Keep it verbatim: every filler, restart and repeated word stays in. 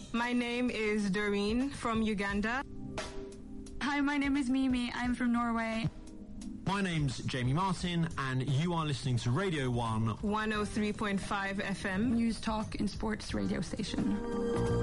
My name is Doreen from Uganda. Hi, my name is Mimi. I'm from Norway. My name's Jamie Martin, and you are listening to Radio one one oh three point five F M. News, talk and sports radio station.